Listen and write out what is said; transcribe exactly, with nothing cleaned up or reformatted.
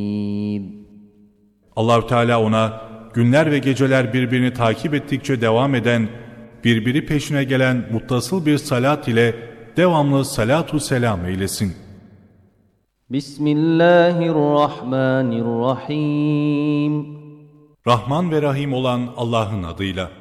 Allah-u Teala ona günler ve geceler birbirini takip ettikçe devam eden, birbiri peşine gelen muttasıl bir salat ile devamlı salatu selam eylesin. Bismillahirrahmanirrahim. Rahman ve Rahim olan Allah'ın adıyla.